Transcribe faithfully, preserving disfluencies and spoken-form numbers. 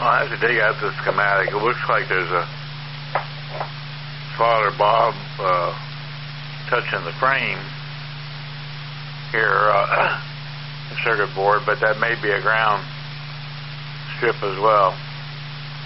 I have to dig out the schematic. It looks like there's a solder bob uh, touching the frame here, uh, the circuit board, but that may be a ground strip as well.